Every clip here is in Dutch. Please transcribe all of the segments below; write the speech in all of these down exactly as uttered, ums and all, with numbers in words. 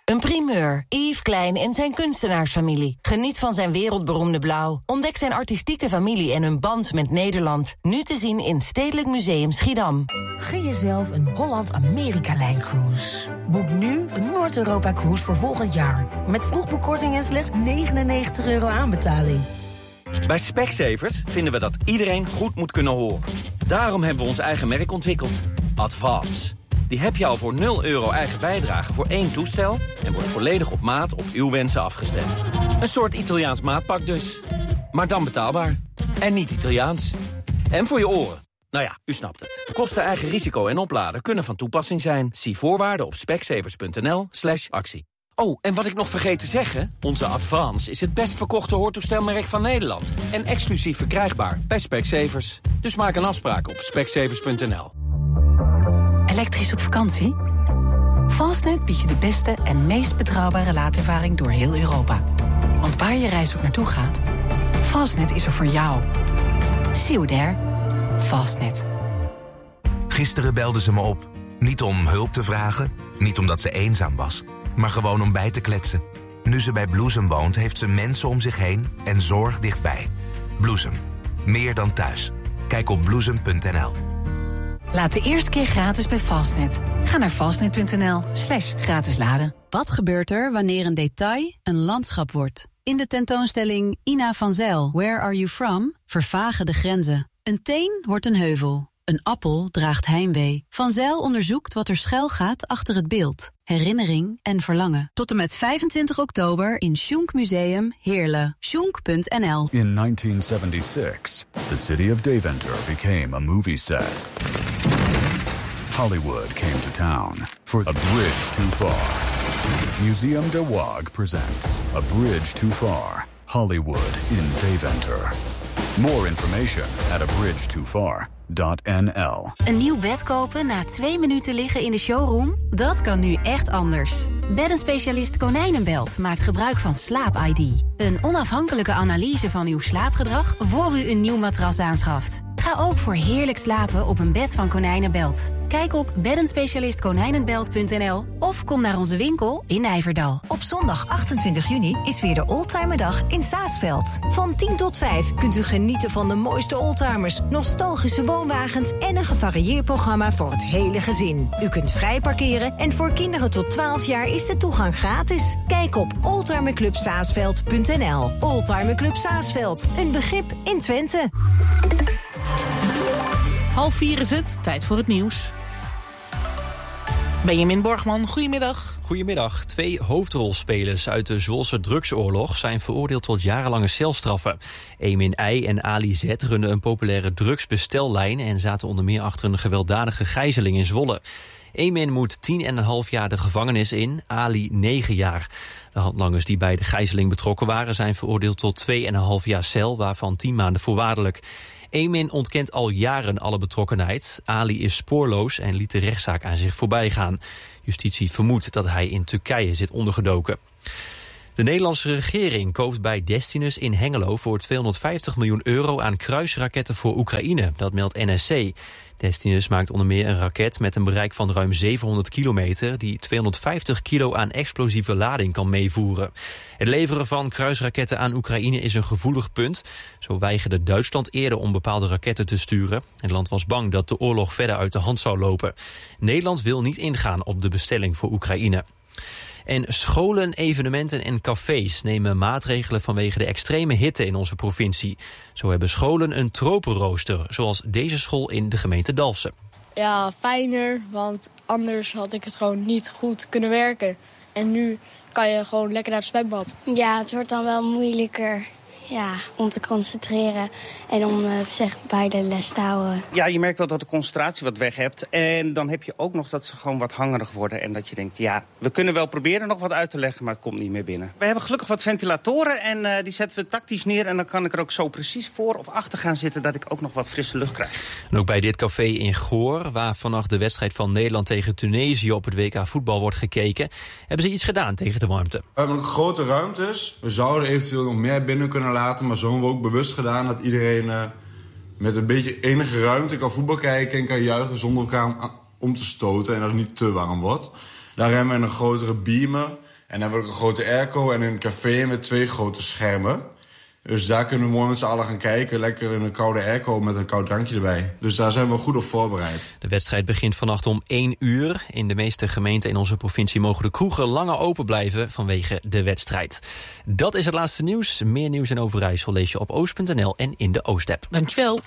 Een primeur. Yves Klein en zijn kunstenaarsfamilie. Geniet van zijn wereldberoemde blauw. Ontdek zijn artistieke familie en hun band met Nederland. Nu te zien in Stedelijk Museum Schiedam. Gun jezelf een Holland-Amerika-lijncruise. Boek nu een Noord-Europa-cruise voor volgend jaar. Met vroegboekkorting en slechts negenennegentig euro aanbetaling. Bij Specsavers vinden we dat iedereen goed moet kunnen horen. Daarom hebben we ons eigen merk ontwikkeld. Advance. Die heb je al voor nul euro eigen bijdrage voor één toestel... en wordt volledig op maat op uw wensen afgestemd. Een soort Italiaans maatpak dus. Maar dan betaalbaar. En niet Italiaans. En voor je oren. Nou ja, u snapt het. Kosten, eigen risico en opladen kunnen van toepassing zijn. Zie voorwaarden op specsavers.nl slash actie. Oh, en wat ik nog vergeet te zeggen... onze Advance is het best verkochte hoortoestelmerk van Nederland. En exclusief verkrijgbaar bij Specsavers. Dus maak een afspraak op specsavers punt n l. Elektrisch op vakantie? Fastnet biedt je de beste en meest betrouwbare laadervaring door heel Europa. Want waar je reis ook naartoe gaat, Fastnet is er voor jou. See you there. Fastnet. Gisteren belde ze me op. Niet om hulp te vragen, niet omdat ze eenzaam was... maar gewoon om bij te kletsen. Nu ze bij Bloesem woont, heeft ze mensen om zich heen en zorg dichtbij. Bloesem. Meer dan thuis. Kijk op bloesem punt n l. Laat de eerste keer gratis bij Fastnet. Ga naar fastnet punt n l slash gratis laden. Wat gebeurt er wanneer een detail een landschap wordt? In de tentoonstelling Ina van Zijl, Where Are You From? Vervagen de grenzen. Een teen wordt een heuvel. Een appel draagt heimwee. Van Zijl onderzoekt wat er schuil gaat achter het beeld. Herinnering en verlangen. Tot en met vijfentwintig oktober in Schunk Museum Heerlen. schunk punt n l. In nineteen seventy-six, the city of Deventer became a movie set. Hollywood came to town for A Bridge Too Far. Museum de Waag presents A Bridge Too Far, Hollywood in Deventer. More information at a bridge too far dot n l. Een nieuw bed kopen na twee minuten liggen in de showroom? Dat kan nu echt anders. Beddenspecialist Konijnenbelt maakt gebruik van Slaap I D. Een onafhankelijke analyse van uw slaapgedrag voor u een nieuw matras aanschaft. Ga ook voor heerlijk slapen op een bed van Konijnenbelt. Kijk op beddenspecialist konijnenbelt punt n l of kom naar onze winkel in Nijverdal. Op zondag achtentwintig juni is weer de Oldtimerdag in Saasveld. Van tien tot vijf kunt u genieten van de mooiste oldtimers, nostalgische woonwagens en een gevarieerd programma voor het hele gezin. U kunt vrij parkeren en voor kinderen tot twaalf jaar is de toegang gratis. Kijk op oldtimerclub saasveld punt n l. Oldtimerclub Saasveld, een begrip in Twente. Half vier is het, tijd voor het nieuws. Benjamin Borgman, goedemiddag. Goedemiddag. Twee hoofdrolspelers uit de Zwolse drugsoorlog zijn veroordeeld tot jarenlange celstraffen. Emin I en Ali Z runnen een populaire drugsbestellijn en zaten onder meer achter een gewelddadige gijzeling in Zwolle. Emin moet tien en een half jaar de gevangenis in, Ali negen jaar. De handlangers die bij de gijzeling betrokken waren zijn veroordeeld tot twee en een half jaar cel, waarvan tien maanden voorwaardelijk. Emin ontkent al jaren alle betrokkenheid. Ali is spoorloos en liet de rechtszaak aan zich voorbij gaan. Justitie vermoedt dat hij in Turkije zit ondergedoken. De Nederlandse regering koopt bij Destinus in Hengelo voor tweehonderdvijftig miljoen euro aan kruisraketten voor Oekraïne. Dat meldt N S C. Destinus maakt onder meer een raket met een bereik van ruim zevenhonderd kilometer... die tweehonderdvijftig kilo aan explosieve lading kan meevoeren. Het leveren van kruisraketten aan Oekraïne is een gevoelig punt. Zo weigerde Duitsland eerder om bepaalde raketten te sturen. Het land was bang dat de oorlog verder uit de hand zou lopen. Nederland wil niet ingaan op de bestelling voor Oekraïne. En scholen, evenementen en cafés nemen maatregelen vanwege de extreme hitte in onze provincie. Zo hebben scholen een tropenrooster, zoals deze school in de gemeente Dalfsen. Ja, fijner, want anders had ik het gewoon niet goed kunnen werken. En nu kan je gewoon lekker naar het zwembad. Ja, het wordt dan wel moeilijker. Ja, om te concentreren en om uh, zeg, bij de les te houden. Ja, je merkt wel dat de concentratie wat weg hebt. En dan heb je ook nog dat ze gewoon wat hangerig worden. En dat je denkt, ja, we kunnen wel proberen nog wat uit te leggen, maar het komt niet meer binnen. We hebben gelukkig wat ventilatoren en uh, die zetten we tactisch neer. En dan kan ik er ook zo precies voor of achter gaan zitten dat ik ook nog wat frisse lucht krijg. En ook bij dit café in Goor, waar vannacht de wedstrijd van Nederland tegen Tunesië op het W K voetbal wordt gekeken, hebben ze iets gedaan tegen de warmte. We hebben ook grote ruimtes. We zouden eventueel nog meer binnen kunnen laten. Maar zo hebben we ook bewust gedaan dat iedereen uh, met een beetje enige ruimte kan voetbal kijken en kan juichen zonder elkaar om te stoten en dat het niet te warm wordt. Daar hebben we een grotere beamer En dan hebben we ook een grote airco en een café met twee grote schermen. Dus daar kunnen we mooi met z'n allen gaan kijken. Lekker in een koude airco met een koud drankje erbij. Dus daar zijn we goed op voorbereid. De wedstrijd begint vannacht om één uur. In de meeste gemeenten in onze provincie mogen de kroegen langer open blijven vanwege de wedstrijd. Dat is het laatste nieuws. Meer nieuws in Overijssel lees je op oost punt n l en in de Oost-app. Dankjewel.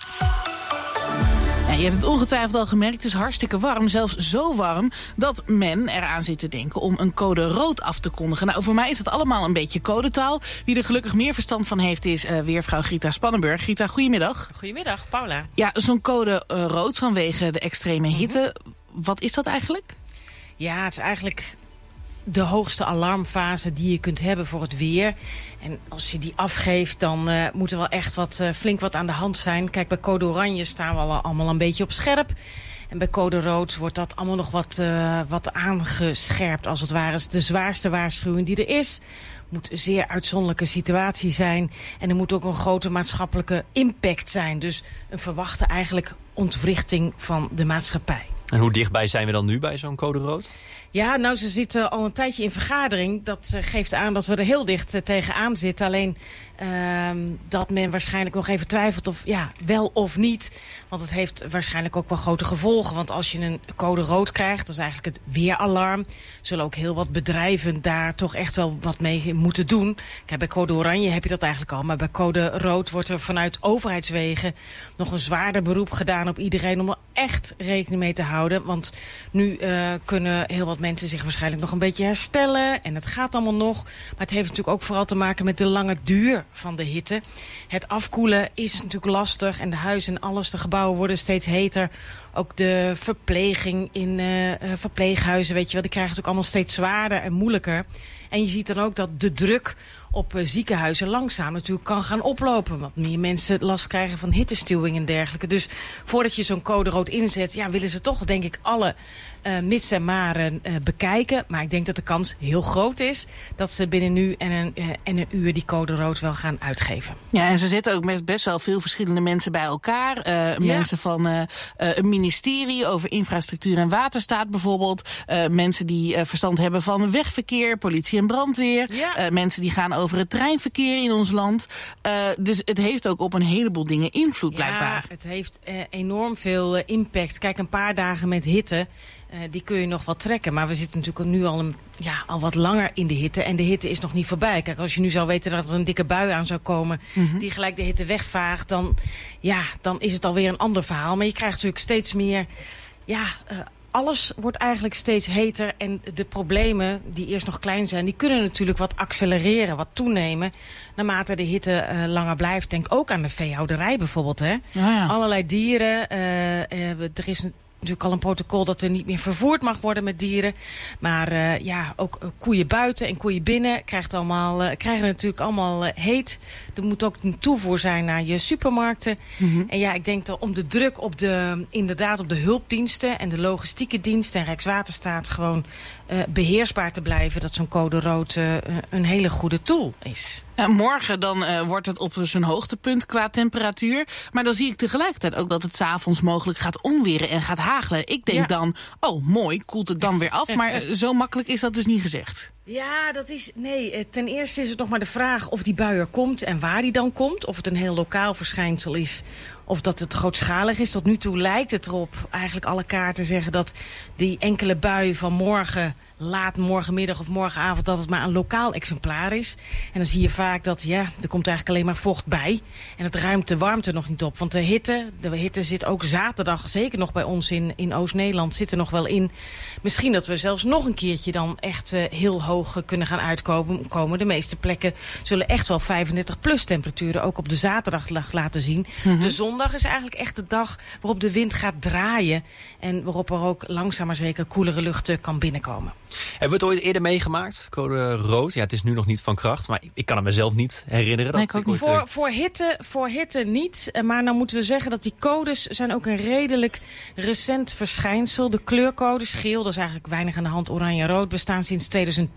Ja, je hebt het ongetwijfeld al gemerkt, het is hartstikke warm. Zelfs zo warm dat men eraan zit te denken om een code rood af te kondigen. Nou, voor mij is het allemaal een beetje codetaal. Wie er gelukkig meer verstand van heeft is uh, weervrouw Grita Spannenburg. Grita, goedemiddag. Goedemiddag, Paula. Ja, zo'n code uh, rood vanwege de extreme hitte. Mm-hmm. Wat is dat eigenlijk? Ja, het is eigenlijk de hoogste alarmfase die je kunt hebben voor het weer. En als je die afgeeft, dan uh, moet er wel echt wat, uh, flink wat aan de hand zijn. Kijk, bij code oranje staan we al allemaal een beetje op scherp. En bij code rood wordt dat allemaal nog wat, uh, wat aangescherpt, als het ware. Het is de zwaarste waarschuwing die er is. Het moet een zeer uitzonderlijke situatie zijn. En er moet ook een grote maatschappelijke impact zijn. Dus een verwachte eigenlijk ontwrichting van de maatschappij. En hoe dichtbij zijn we dan nu bij zo'n code rood? Ja, nou, ze zitten al een tijdje in vergadering. Dat uh, geeft aan dat we er heel dicht uh, tegenaan zitten. Alleen uh, dat men waarschijnlijk nog even twijfelt of ja, wel of niet. Want het heeft waarschijnlijk ook wel grote gevolgen. Want als je een code rood krijgt, dat is eigenlijk het weeralarm, zullen ook heel wat bedrijven daar toch echt wel wat mee moeten doen. Kijk, bij code oranje heb je dat eigenlijk al. Maar bij code rood wordt er vanuit overheidswegen nog een zwaarder beroep gedaan op iedereen om er echt rekening mee te houden. Want nu uh, kunnen heel wat mensen zich waarschijnlijk nog een beetje herstellen. En het gaat allemaal nog. Maar het heeft natuurlijk ook vooral te maken met de lange duur van de hitte. Het afkoelen is natuurlijk lastig. En de huizen en alles, de gebouwen worden steeds heter. Ook de verpleging in uh, verpleeghuizen, weet je wel, die krijgen het ook allemaal steeds zwaarder en moeilijker. En je ziet dan ook dat de druk op uh, ziekenhuizen langzaam natuurlijk kan gaan oplopen. Want meer mensen last krijgen van hittestuwing en dergelijke. Dus voordat je zo'n code rood inzet, ja, willen ze toch, denk ik, alle uh, mits en maren uh, bekijken. Maar ik denk dat de kans heel groot is dat ze binnen nu en een, uh, en een uur die code rood wel gaan uitgeven. Ja, en ze zitten ook met best wel veel verschillende mensen bij elkaar. Uh, ja. Mensen van uh, uh, een ministerie over infrastructuur en waterstaat bijvoorbeeld. Uh, mensen die uh, verstand hebben van wegverkeer, politie en brandweer. Ja. Uh, mensen die gaan over het treinverkeer in ons land. Uh, dus het heeft ook op een heleboel dingen invloed, blijkbaar. Ja, het heeft uh, enorm veel uh, impact. Kijk, een paar dagen met hitte, uh, die kun je nog wel trekken. Maar we zitten natuurlijk nu al, een, ja, al wat langer in de hitte. En de hitte is nog niet voorbij. Kijk, als je nu zou weten dat er een dikke bui aan zou komen, mm-hmm, die gelijk de hitte wegvaagt, dan, ja, dan is het alweer een ander verhaal. Maar je krijgt natuurlijk steeds meer, ja, Uh, alles wordt eigenlijk steeds heter en de problemen die eerst nog klein zijn, die kunnen natuurlijk wat accelereren, wat toenemen naarmate de hitte uh, langer blijft. Denk ook aan de veehouderij bijvoorbeeld. Hè? Ja, ja. Allerlei dieren. Uh, uh, er is natuurlijk al een protocol dat er niet meer vervoerd mag worden met dieren. Maar uh, ja, ook uh, koeien buiten en koeien binnen krijgt allemaal, uh, krijgen natuurlijk allemaal uh, heet. Er moet ook een toevoer zijn naar je supermarkten. Mm-hmm. En ja, ik denk dat om de druk op de, inderdaad op de hulpdiensten en de logistieke diensten en Rijkswaterstaat gewoon uh, beheersbaar te blijven, dat zo'n code rood uh, een hele goede tool is. Uh, morgen dan uh, wordt het op zijn hoogtepunt qua temperatuur. Maar dan zie ik tegelijkertijd ook dat het 's avonds mogelijk gaat onweren en gaat hagelen. Ik denk ja. dan, oh mooi, koelt het dan weer af. Maar uh, zo makkelijk is dat dus niet gezegd. Ja, dat is, nee, ten eerste is het nog maar de vraag of die bui er komt en waar die dan komt. Of het een heel lokaal verschijnsel is of dat het grootschalig is. Tot nu toe lijkt het erop, eigenlijk alle kaarten zeggen dat die enkele bui van morgen, laat morgenmiddag of morgenavond, dat het maar een lokaal exemplaar is. En dan zie je vaak dat, ja, er komt eigenlijk alleen maar vocht bij. En het ruimt de warmte nog niet op. Want de hitte, de hitte zit ook zaterdag, zeker nog bij ons in, in Oost-Nederland, zit er nog wel in. Misschien dat we zelfs nog een keertje dan echt uh, heel hoog kunnen gaan uitkomen. De meeste plekken zullen echt wel vijfendertig plus temperaturen ook op de zaterdag laten zien. Mm-hmm. De zondag is eigenlijk echt de dag waarop de wind gaat draaien. En waarop er ook langzaam maar zeker koelere lucht kan binnenkomen. Hebben we het ooit eerder meegemaakt? Code rood. Ja, het is nu nog niet van kracht. Maar ik kan het mezelf niet herinneren. Nee, dat ik ook niet. Voor, voor, hitte, voor hitte niet. Maar nou moeten we zeggen dat die codes zijn ook een redelijk recent verschijnsel. De kleurcodes, geel, dat is eigenlijk weinig aan de hand. Oranje en rood bestaan sinds tweeduizend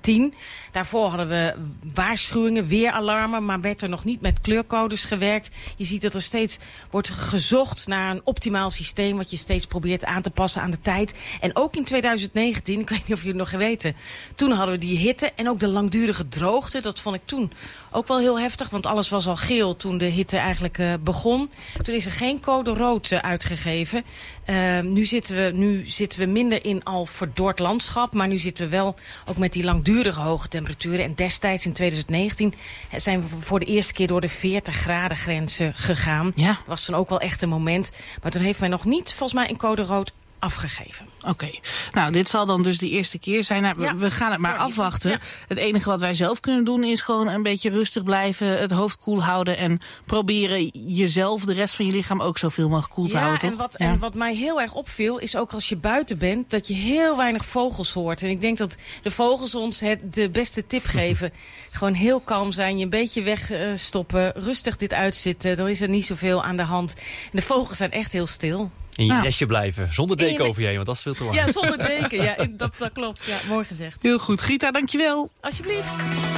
tien. Daarvoor hadden we waarschuwingen, weeralarmen, maar werd er nog niet met kleurcodes gewerkt. Je ziet dat er steeds wordt gezocht naar een optimaal systeem wat je steeds probeert aan te passen aan de tijd. En ook in twintig negentien, ik weet niet of jullie het nog weten, toen hadden we die hitte en ook de langdurige droogte. Dat vond ik toen ook wel heel heftig, want alles was al geel toen de hitte eigenlijk uh, begon. Toen is er geen code rood uh, uitgegeven. Uh, nu, zitten we, nu zitten we minder in al verdord landschap, maar nu zitten we wel ook met die langdurige hoge temperaturen. En destijds in twintig negentien zijn we voor de eerste keer door de veertig graden grens uh, gegaan. Ja. Dat was toen ook wel echt een moment. Maar toen heeft men nog niet, volgens mij, een code rood afgegeven. Oké. Okay. Nou, dit zal dan dus de eerste keer zijn. Nou, ja, we gaan het maar afwachten. Ja. Het enige wat wij zelf kunnen doen is gewoon een beetje rustig blijven, het hoofd koel houden en proberen jezelf, de rest van je lichaam ook zoveel mogelijk koel te ja, houden. En wat, ja, en wat mij heel erg opviel is ook als je buiten bent, dat je heel weinig vogels hoort. En ik denk dat de vogels ons het de beste tip geven. Gewoon heel kalm zijn, je een beetje wegstoppen, rustig dit uitzitten. Dan is er niet zoveel aan de hand. En de vogels zijn echt heel stil. In je nou. nestje blijven, zonder deken je... over je heen, want dat is veel te warm. Ja, zonder deken. Ja, dat, dat klopt. Ja, mooi gezegd. Heel goed. Grita, dankjewel. Alsjeblieft.